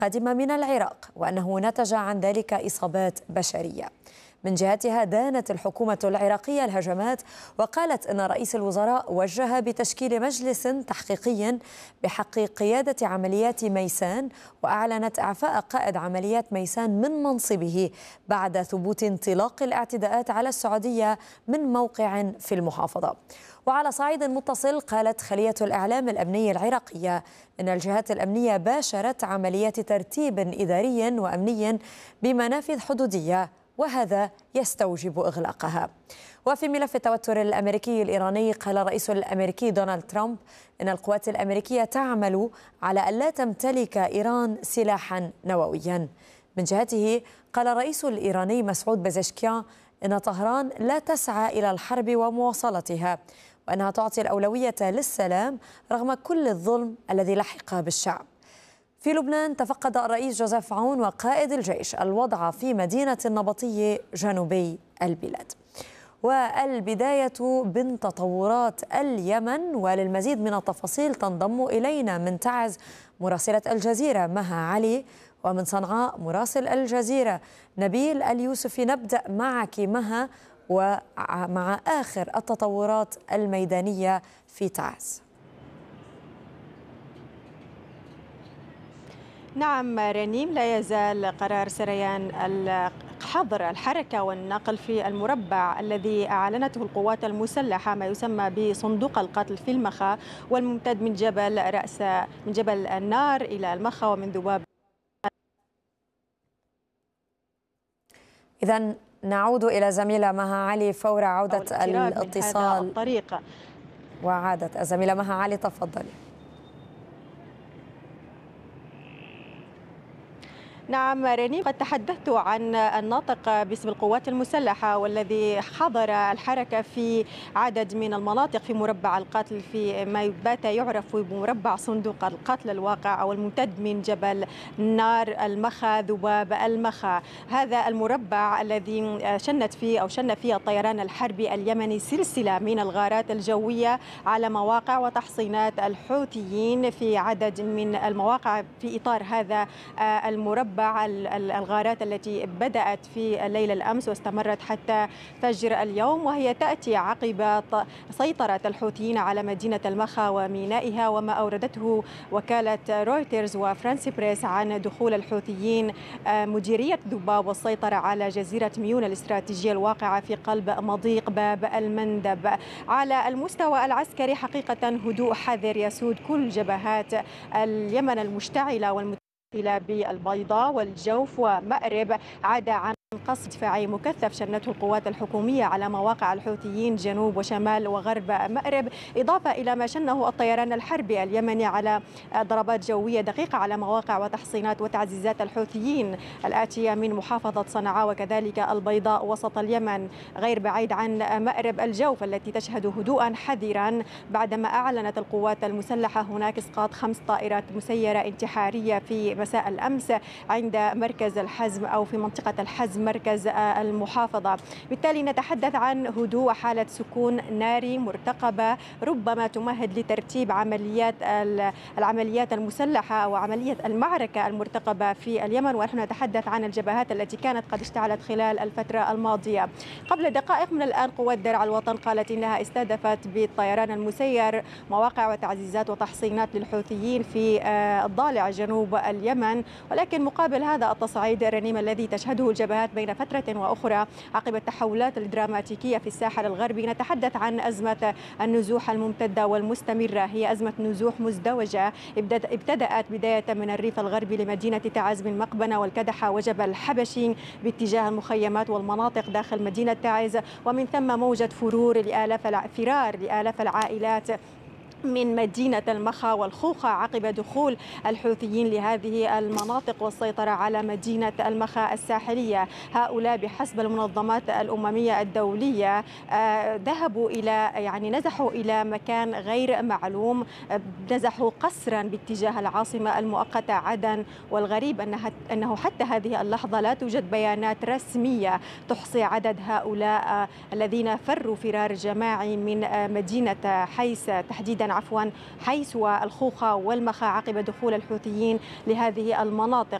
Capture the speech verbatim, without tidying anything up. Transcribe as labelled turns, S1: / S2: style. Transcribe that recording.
S1: قادمة من العراق، وأنه نتج عن ذلك إصابات بشرية. من جهتها دانت الحكومة العراقية الهجمات، وقالت أن رئيس الوزراء وجه بتشكيل مجلس تحقيقي بحق قيادة عمليات ميسان، وأعلنت إعفاء قائد عمليات ميسان من منصبه بعد ثبوت انطلاق الاعتداءات على السعودية من موقع في المحافظة. وعلى صعيد متصل، قالت خلية الإعلام الأمني العراقية إن الجهات الأمنية باشرت عمليات ترتيب إداري وأمني بمنافذ حدودية، وهذا يستوجب إغلاقها. وفي ملف التوتر الأمريكي الإيراني، قال الرئيس الأمريكي دونالد ترامب إن القوات الأمريكية تعمل على ألا تمتلك إيران سلاحا نوويا. من جهته، قال الرئيس الإيراني مسعود بزشكيان إن طهران لا تسعى إلى الحرب ومواصلتها، وأنها تعطي الأولوية للسلام رغم كل الظلم الذي لحق بالشعب. في لبنان، تفقد الرئيس جوزيف عون وقائد الجيش الوضع في مدينة النبطية جنوبي البلاد. والبداية من تطورات اليمن، وللمزيد من التفاصيل تنضم إلينا من تعز مراسلة الجزيرة مها علي، ومن صنعاء مراسل الجزيرة نبيل اليوسفي. نبدأ معك مها ومع آخر التطورات الميدانية في تعز.
S2: نعم رنيم، لا يزال قرار سريان حظر الحركة والنقل في المربع الذي أعلنته القوات المسلحة، ما يسمى بصندوق القتل في المخا، والممتد من جبل رأس من جبل النار إلى المخا ومن ذباب.
S1: إذن نعود إلى زميلة مها علي فور عودة الاتصال
S2: الطريق.
S1: وعادت الزميلة مها علي، تفضلي.
S2: نعم رنيم، قد تحدثت عن الناطق باسم القوات المسلحة والذي حضر الحركة في عدد من المناطق في مربع القتل في ما بات يعرف بمربع صندوق القتل الواقع أو الممتد من جبل نار المخا ذباب المخا. هذا المربع الذي شنت فيه أو شن فيه الطيران الحربي اليمني سلسلة من الغارات الجوية على مواقع وتحصينات الحوثيين في عدد من المواقع في إطار هذا المربع. الغارات التي بدأت في الليلة الأمس واستمرت حتى فجر اليوم، وهي تأتي عقب سيطرة الحوثيين على مدينة المخا ومينائها، وما أوردته وكالة رويترز وفرانسي بريس عن دخول الحوثيين مديرية ذباب والسيطرة على جزيرة ميون الاستراتيجية الواقعة في قلب مضيق باب المندب. على المستوى العسكري حقيقة هدوء حذر يسود كل جبهات اليمن المشتعلة والمت إلى بالبيضاء والجوف ومأرب، عدا عن قصف دفاعي مكثف شنته القوات الحكومية على مواقع الحوثيين جنوب وشمال وغرب مأرب، إضافة إلى ما شنه الطيران الحربي اليمني على ضربات جوية دقيقة على مواقع وتحصينات وتعزيزات الحوثيين الآتية من محافظة صنعاء وكذلك البيضاء وسط اليمن، غير بعيد عن مأرب الجوف التي تشهد هدوءا حذرا بعدما أعلنت القوات المسلحة هناك إسقاط خمس طائرات مسيرة انتحارية في مساء الأمس عند مركز الحزم أو في منطقة الحزم مركز المحافظة. بالتالي نتحدث عن هدوء وحالة سكون ناري مرتقبة ربما تمهد لترتيب عمليات العمليات المسلحة أو عملية المعركة المرتقبة في اليمن، ونحن نتحدث عن الجبهات التي كانت قد اشتعلت خلال الفترة الماضية. قبل دقائق من الآن قوات درع الوطن قالت إنها استهدفت بالطيران المسير مواقع وتعزيزات وتحصينات للحوثيين في الضالع جنوب اليمن، ولكن مقابل هذا التصعيد الرنيم الذي تشهده الجبهات بين فترة وأخرى عقب التحولات الدراماتيكية في الساحل الغربي، نتحدث عن أزمة النزوح الممتدة والمستمرة. هي أزمة نزوح مزدوجة ابتدأت بداية من الريف الغربي لمدينة تعز من مقبنة والكدحة وجبل الحبشي باتجاه المخيمات والمناطق داخل مدينة تعز، ومن ثم موجة فرور لآلاف فرار لآلاف العائلات من مدينة المخا والخوخة عقب دخول الحوثيين لهذه المناطق والسيطرة على مدينة المخا الساحلية. هؤلاء بحسب المنظمات الأممية الدولية ذهبوا إلى يعني نزحوا إلى مكان غير معلوم، نزحوا قسرا باتجاه العاصمة المؤقتة عدن، والغريب أنها أنه حتى هذه اللحظة لا توجد بيانات رسمية تحصي عدد هؤلاء الذين فروا فرار جماعي من مدينة حيس تحديدا عفوا حيث والخوخة والمخا عقب دخول الحوثيين لهذه المناطق.